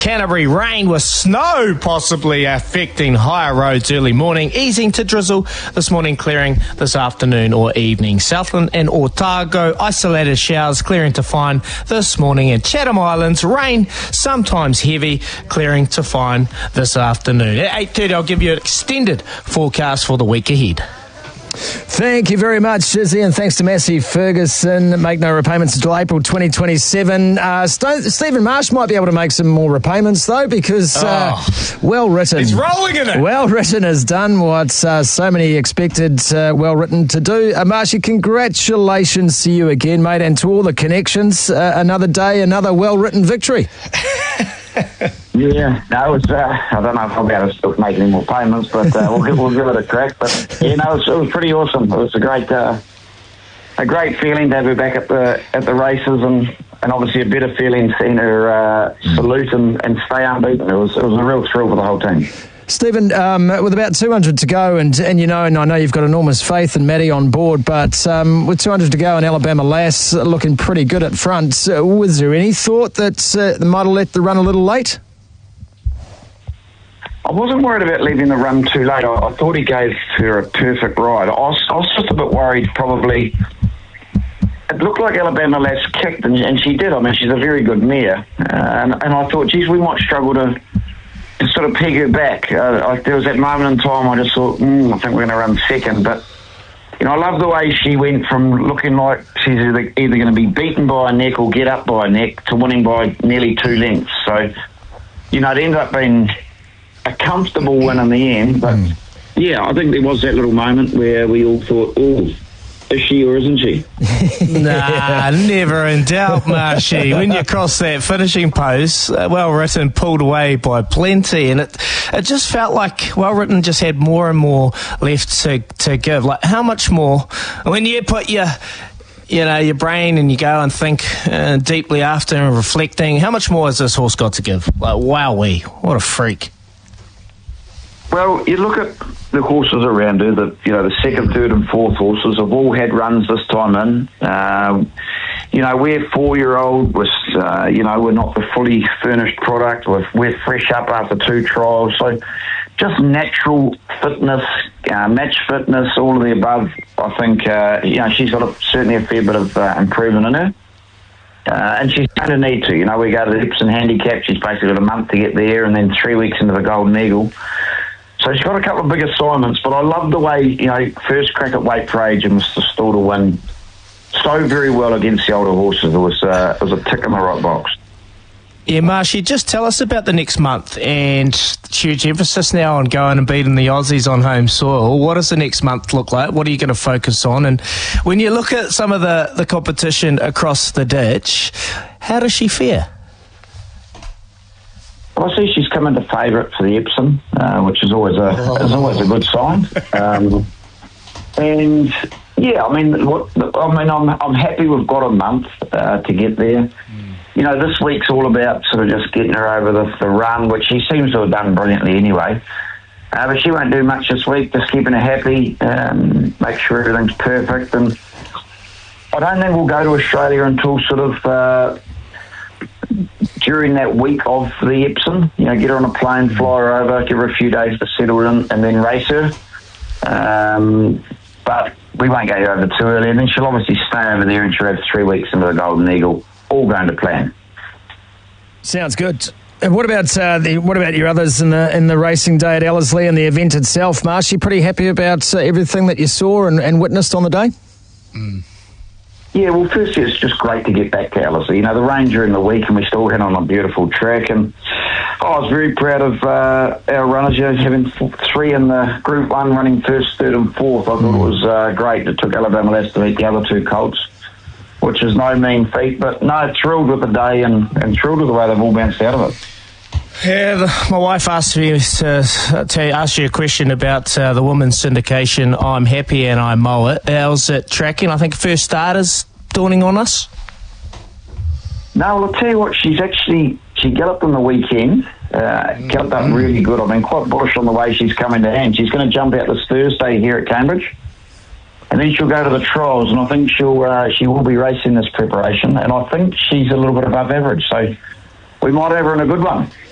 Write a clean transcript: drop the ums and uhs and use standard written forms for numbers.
Canterbury rain with snow possibly affecting higher roads early morning, easing to drizzle this morning, clearing this afternoon or evening. Southland and Otago, isolated showers clearing to fine this morning. And Chatham Islands, rain sometimes heavy, clearing to fine this afternoon. At 8:30 I'll give you an extended forecast for the week ahead. Thank you very much, Jizzy, and thanks to Massey Ferguson. Make no repayments until April 2027. Stephen Marsh might be able to make some more repayments, though, because Well Written. He's rolling in it. Well Written has done what so many expected Well Written to do. Marshy, congratulations to you again, mate, and to all the connections. Another day, another Well Written victory. Yeah, no, it was, I don't know if I'll be able to make any more payments, but we'll give it a crack. But, yeah, no, it was pretty awesome. It was a great feeling to have her back at the races, and obviously a better feeling seeing her salute and stay unbeaten. It was a real thrill for the whole team. Stephen, with about 200 to go, and I know you've got enormous faith in Maddie on board, but with 200 to go and Alabama Lass looking pretty good at front, was there any thought that they might have let the run a little late? I wasn't worried about leaving the run too late. I thought he gave her a perfect ride. I was just a bit worried, probably. It looked like Alabama Lass kicked, and she did. I mean, she's a very good mare. And I thought, geez, we might struggle to sort of peg her back. There was that moment in time I just thought, I think we're going to run second. But, I love the way she went from looking like she's either going to be beaten by a neck or get up by a neck to winning by nearly 2 lengths. So, it ended up being a comfortable win in the end. But, yeah, I think there was that little moment where we all thought, is she or isn't she? Nah, never in doubt, Marshy. When you cross that finishing post, Well Written pulled away by plenty, and it just felt like Well Written just had more and more left to give. Like, how much more? When you put your brain and you go and think deeply after and reflecting, how much more has this horse got to give? Like, wowee, what a freak. Well, you look at the horses around her, the second, third and fourth horses have all had runs this time in. We're 4-year-old, we're not the fully furnished product. We're fresh up after 2 trials. So just natural fitness, match fitness, all of the above. I think, she's got certainly a fair bit of improvement in her. And she's going to need to. We go to the Epsom Handicap. She's basically got a month to get there, and then 3 weeks into the Golden Eagle. So she's got a couple of big assignments, but I love the way, first crack at weight for age and was still to win so very well against the older horses. It was a tick in the right box. Yeah, Marshy, just tell us about the next month, and huge emphasis now on going and beating the Aussies on home soil. What does the next month look like? What are you going to focus on? And when you look at some of the competition across the ditch, how does she fare? I see she's come into favourite for the Epsom, which is always a good sign. And yeah, I'm happy we've got a month to get there. This week's all about sort of just getting her over the run, which she seems to have done brilliantly anyway. But she won't do much this week, just keeping her happy, make sure everything's perfect. And I don't think we'll go to Australia until sort of during that week of the Epsom. Get her on a plane, fly her over, give her a few days to settle in, and then race her. But we won't go over too early, and then she'll obviously stay over there, and she'll have 3 weeks into the Golden Eagle, all going to plan. Sounds good. And what about your others in the racing day at Ellerslie and the event itself, Marsh? You pretty happy about everything that you saw and witnessed on the day? Yeah, well, firstly, it's just great to get back to Ellerslie. The rain during the week, and we still had on a beautiful track. And I was very proud of our runners, having 3 in the Group 1, running first, third and fourth. I thought it was great. It took Alabama Lass to beat the other 2 colts, which is no mean feat. But no, thrilled with the day and thrilled with the way they've all bounced out of it. Yeah, my wife asked me to ask you a question about the women's syndication. I'm happy and I mow it. How's it tracking? I think first starters dawning on us. No, well, I'll tell you what, she galloped on the weekend, galloped up really good. I've been quite bullish on the way she's coming to hand. She's going to jump out this Thursday here at Cambridge, and then she'll go to the trials, and I think she will be racing this preparation, and I think she's a little bit above average, so we might have her in a good one.